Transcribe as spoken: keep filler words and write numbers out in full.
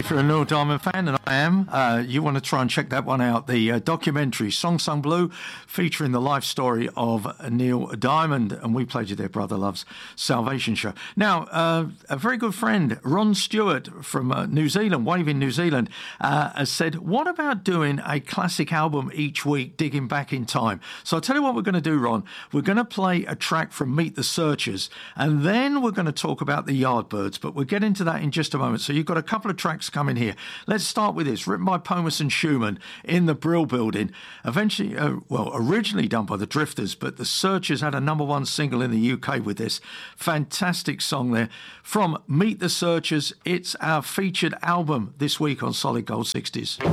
If you're a Neil Diamond fan, and I am, uh, you want to try and check that one out. The uh, documentary, Song Sung Blue, featuring the life story of Neil Diamond. And we played you their Brother Love's Salvation show. Now, uh, a very good friend, Ron Stewart from uh, New Zealand, Waving New Zealand, uh, has said, what about doing a classic album each week, digging back in time? So I'll tell you what we're going to do, Ron. We're going to play a track from Meet the Searchers, and then we're going to talk about the Yardbirds, but we'll get into that in just a moment. So you've got a couple of tracks coming here. Let's start with this, written by Pomus and Schumann in the Brill Building. Eventually, uh, well, originally done by the Drifters, but the Searchers had a number one single in the U K with this. Fantastic song there from Meet the Searchers. It's our featured album this week on Solid Gold sixties.